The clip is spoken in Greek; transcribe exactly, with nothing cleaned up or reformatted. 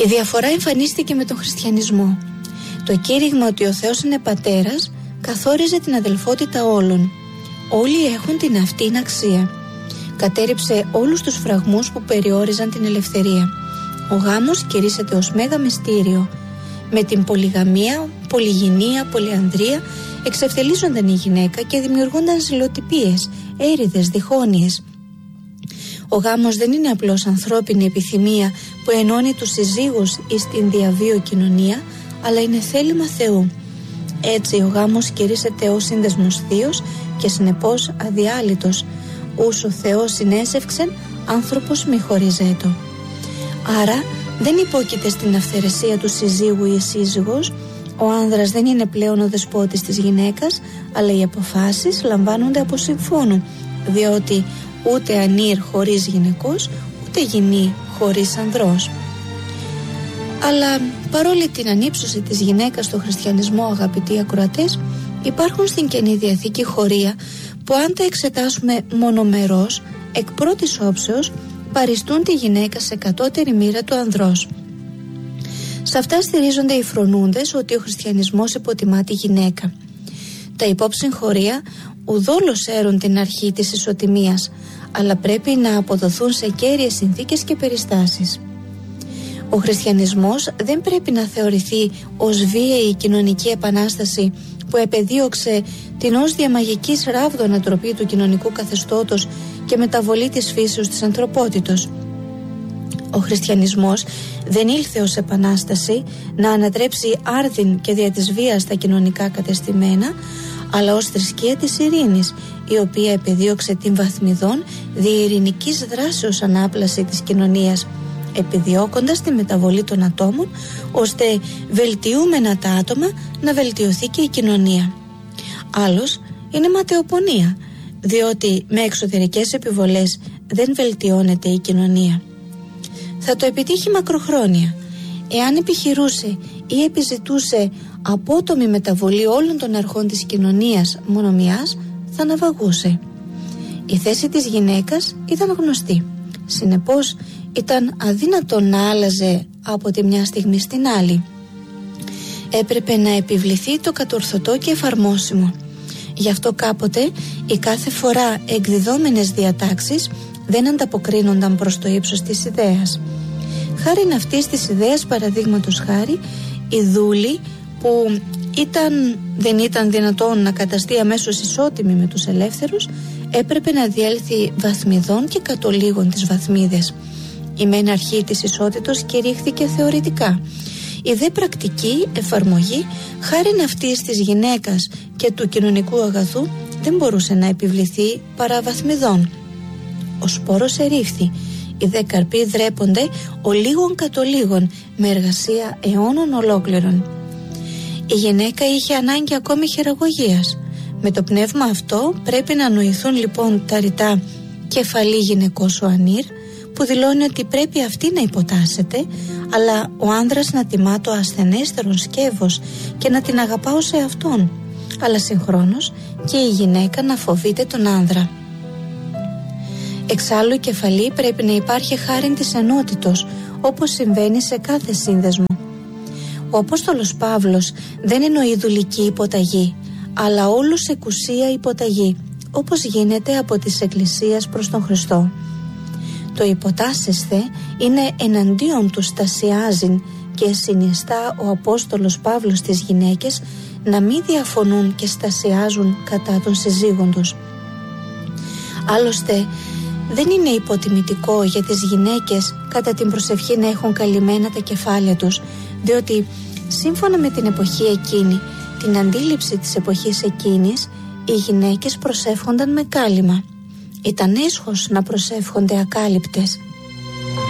Η διαφορά εμφανίστηκε με τον χριστιανισμό. Το κήρυγμα ότι ο Θεός είναι πατέρας καθόριζε την αδελφότητα όλων. Όλοι έχουν την αυτήν αξία. Κατέριψε όλους τους φραγμούς που περιόριζαν την ελευθερία. Ο γάμος κηρύσσεται ως μέγα μυστήριο. Με την πολυγαμία, πολυγυνία, πολυανδρία εξευτελίζονταν η γυναίκα και δημιουργούνταν ζηλοτυπίες, έρηδες, διχόνοιες. Ο γάμος δεν είναι απλώς ανθρώπινη επιθυμία που ενώνει τους συζύγους εις την διαβίω κοινωνία, αλλά είναι θέλημα Θεού. Έτσι ο γάμος κηρύσσεται ως σύνδεσμος θείος και συνεπώς αδιάλυτος. Ούς ο Θεός συνέσευξεν, άνθρωπος μη χωριζέτο. Άρα δεν υπόκειται στην αυθαιρεσία του συζύγου ή σύζυγος. Ο άνδρας δεν είναι πλέον ο δεσπότης της γυναίκας, αλλά οι αποφάσεις λαμβάνονται από συμφώνου, διότι ούτε ανήρ χωρίς γυναικός, ούτε γυνή χωρίς ανδρός. Αλλά παρόλη την ανύψωση της γυναίκας στο χριστιανισμό, αγαπητοί ακροατές, υπάρχουν στην Καινή Διαθήκη χωρία που, αν τα εξετάσουμε μονομερώς, εκ πρώτης όψεως παριστούν τη γυναίκα σε κατώτερη μοίρα του ανδρός. Σε αυτά στηρίζονται οι φρονούντες ότι ο χριστιανισμός υποτιμά τη γυναίκα. Τα υπόψιν χωρία ουδόλως έρουν την αρχή της ισοτιμίας, αλλά πρέπει να αποδοθούν σε κέρυες συνθήκες και περιστάσεις. Ο χριστιανισμός δεν πρέπει να θεωρηθεί ως βίαιη κοινωνική επανάσταση που επεδίωξε την ως διαμαγικής ράβδου ανατροπή του κοινωνικού καθεστώτος και μεταβολή της φύσεως της ανθρωπότητος. Ο χριστιανισμός δεν ήλθε ως επανάσταση να ανατρέψει άρδιν και δια της βίας τα κοινωνικά κατεστημένα, αλλά ως θρησκεία της ειρήνης, η οποία επεδίωξε την βαθμιδών διειρηνικής δράσεως ανάπλαση της κοινωνίας, επιδιώκοντας τη μεταβολή των ατόμων, ώστε βελτιούμενα τα άτομα να βελτιωθεί και η κοινωνία. Άλλος είναι ματαιοπονία, διότι με εξωτερικές επιβολές δεν βελτιώνεται η κοινωνία. Θα το επιτύχει μακροχρόνια, εάν επιχειρούσε ή επιζητούσε απότομη μεταβολή όλων των αρχών της κοινωνίας μόνο μιας, θα ναυαγούσε. Η θέση της γυναίκας ήταν γνωστή, συνεπώς ήταν αδύνατο να άλλαζε από τη μια στιγμή στην άλλη. Έπρεπε να επιβληθεί το κατορθωτό και εφαρμόσιμο. Γι' αυτό κάποτε οι κάθε φορά εκδιδόμενες διατάξεις δεν ανταποκρίνονταν προς το ύψος της ιδέας. Χάριν αυτής της ιδέας, παραδείγματος χάρη, η δούλη που ήταν, δεν ήταν δυνατόν να καταστεί αμέσως ισότιμη με τους ελεύθερους, έπρεπε να διέλθει βαθμιδών και κατολίγων τις βαθμίδες. Η μεν αρχή της ισότητος κηρύχθηκε θεωρητικά. Η δε πρακτική εφαρμογή, χάριν αυτής της γυναίκας και του κοινωνικού αγαθού, δεν μπορούσε να επιβληθεί παρά βαθμιδών. Ο σπόρος ερήφθη, οι δε καρποί δρέπονται ο λίγων κατολίγων με εργασία αιώνων ολόκληρων. Η γυναίκα είχε ανάγκη ακόμη χειραγωγίας. Με το πνεύμα αυτό πρέπει να νοηθούν λοιπόν τα ρητά «κεφαλή γυναικός ο ανήρ», που δηλώνει ότι πρέπει αυτή να υποτάσσεται, αλλά ο άνδρας να τιμά το ασθενέστερον σκεύος και να την αγαπά ως εαυτόν, αλλά συγχρόνως και η γυναίκα να φοβείται τον άνδρα. Εξάλλου η κεφαλή πρέπει να υπάρχει χάριν της ενότητος, όπως συμβαίνει σε κάθε σύνδεσμο. Ο Απόστολος Παύλος δεν εννοεί δουλική υποταγή, αλλά όλους εκουσία υποταγή, όπως γίνεται από της Εκκλησίας προς τον Χριστό. Το υποτάσσεσθε είναι εναντίον του στασιάζειν και συνιστά ο Απόστολος Παύλος τις γυναίκες να μην διαφωνούν και στασιάζουν κατά των συζύγων τους. Άλλωστε δεν είναι υποτιμητικό για τις γυναίκες κατά την προσευχή να έχουν καλυμμένα τα κεφάλια τους, διότι σύμφωνα με την εποχή εκείνη, την αντίληψη της εποχής εκείνης, οι γυναίκες προσεύχονταν με κάλυμα. Ήταν έσχος να προσεύχονται ακάλυπτες.